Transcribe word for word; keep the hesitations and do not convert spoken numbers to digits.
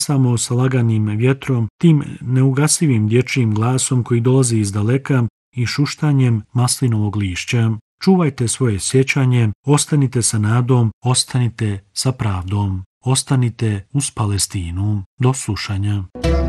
samo sa laganim vjetrom, tim neugasivim dječjim glasom koji dolazi iz daleka i šuštanjem maslinovog lišća. Čuvajte svoje sjećanje, ostanite sa nadom, ostanite sa pravdom, ostanite uz Palestinu. Do slušanja.